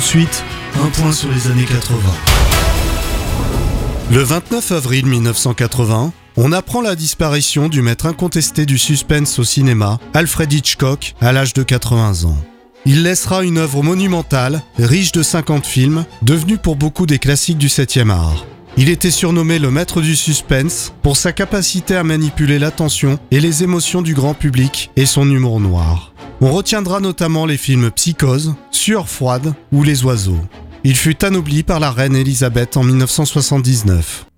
de suite, un point sur les années 80. Le 29 avril 1980, on apprend la disparition du maître incontesté du suspense au cinéma, Alfred Hitchcock, à l'âge de 80 ans. Il laissera une œuvre monumentale, riche de 50 films, devenue pour beaucoup des classiques du 7e art. Il était surnommé le maître du suspense pour sa capacité à manipuler l'attention et les émotions du grand public et son humour noir. On retiendra notamment les films Psychose, Sueur froide ou Les oiseaux. Il fut anobli par la reine Elisabeth en 1979.